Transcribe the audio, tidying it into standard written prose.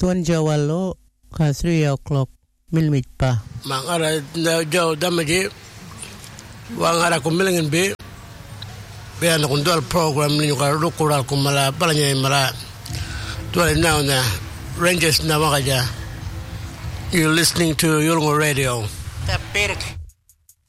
tuan jawalo ka 3 o'clock milmit pa. Mangara jaw damaji wangara ko milingin be ana kundal program ni ka rukural ko mala balanya mala tuan now na Rangers na makaja. You're listening to Yolngu Radio. Tapirik.